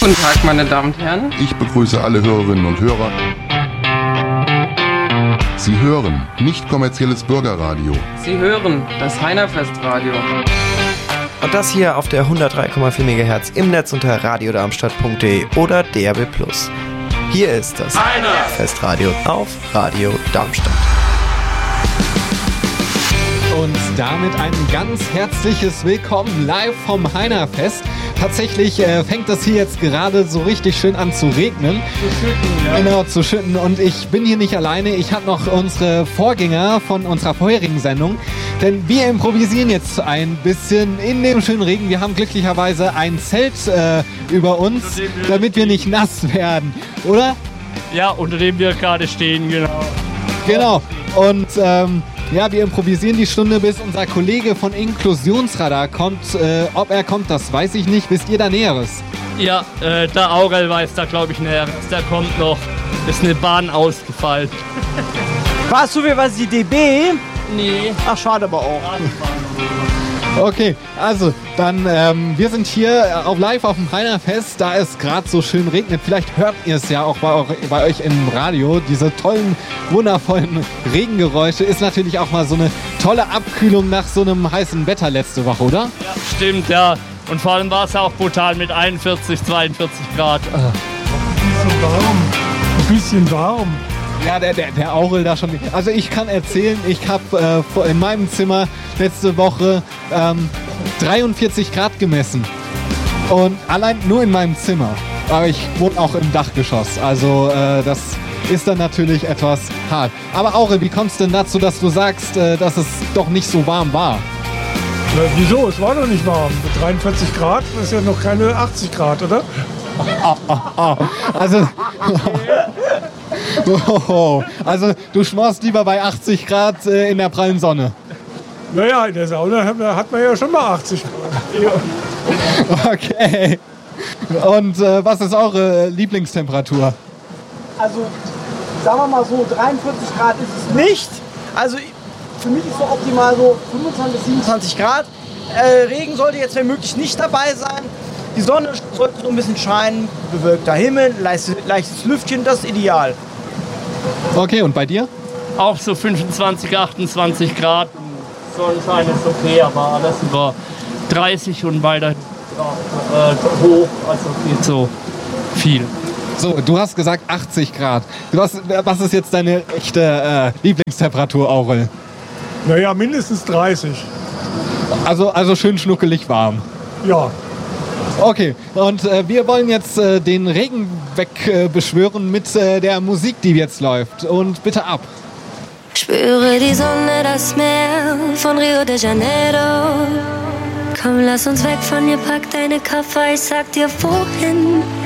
Guten Tag, meine Damen und Herren. Ich begrüße alle Hörerinnen und Hörer. Sie hören nicht kommerzielles Bürgerradio. Sie hören das Heinerfestradio. Und das hier auf der 103,4 MHz im Netz unter radiodarmstadt.de oder DAB+. Hier ist das Heinerfestradio auf Radio Darmstadt. Und damit ein ganz herzliches Willkommen live vom Heinerfest. Tatsächlich fängt das hier jetzt gerade so richtig schön an zu regnen. Zu schütten, ja. Genau, zu schütten. Und ich bin hier nicht alleine. Ich habe noch unsere Vorgänger von unserer vorherigen Sendung. Denn wir improvisieren jetzt ein bisschen in dem schönen Regen. Wir haben glücklicherweise ein Zelt über uns, damit wir nicht nass werden. Oder? Ja, unter dem wir gerade stehen, genau. Genau. Und ja, wir improvisieren die Stunde, bis unser Kollege von Inklusionsradar kommt. Ob er kommt, das weiß ich nicht. Wisst ihr da Näheres? Ja, der Aurel weiß da, glaube ich, Näheres. Der kommt noch. Ist eine Bahn ausgefallen. Warst du was die DB? Nee. Ach, schade aber auch. Okay, also dann, wir sind hier live auf dem Heinerfest, da es gerade so schön regnet. Vielleicht hört ihr es ja auch bei euch im Radio. Diese tollen, wundervollen Regengeräusche ist natürlich auch mal so eine tolle Abkühlung nach so einem heißen Wetter letzte Woche, oder? Ja, stimmt, ja. Und vor allem war es auch brutal mit 41, 42 Grad. Ein bisschen warm. Ja, der Aurel da schon. Also ich kann erzählen, ich habe in meinem Zimmer letzte Woche 43 Grad gemessen. Und allein nur in meinem Zimmer. Aber ich wohne auch im Dachgeschoss. Also das ist dann natürlich etwas hart. Aber Aurel, wie kommst du denn dazu, dass du sagst, dass es doch nicht so warm war? Ja, wieso? Es war doch nicht warm. Mit 43 Grad ist ja noch keine 80 Grad, oder? Also... Also du schmorst lieber bei 80 Grad in der prallen Sonne. Naja, in der Sauna hat man ja schon mal 80 Grad. Okay. Und was ist eure Lieblingstemperatur? Also, sagen wir mal so, 43 Grad ist es nicht. Also, für mich ist so optimal so 25 bis 27 Grad. Regen sollte jetzt wenn möglich nicht dabei sein. Die Sonne sollte so ein bisschen scheinen, bewölkter Himmel, leichtes Lüftchen, das ist ideal. Okay, und bei dir? Auch so 25, 28 Grad. Sonnenschein ist okay, aber alles über 30 und weiter hoch, also viel zu viel. So, du hast gesagt 80 Grad. Was ist jetzt deine echte Lieblingstemperatur, Aurel? Naja, mindestens 30. Also schön schnuckelig warm. Ja. Okay, und wir wollen jetzt den Regen wegbeschwören mit der Musik, die jetzt läuft. Und bitte ab. Spüre die Sonne, das Meer von Rio de Janeiro. Komm, lass uns weg von hier, pack deine Koffer, ich sag dir wohin.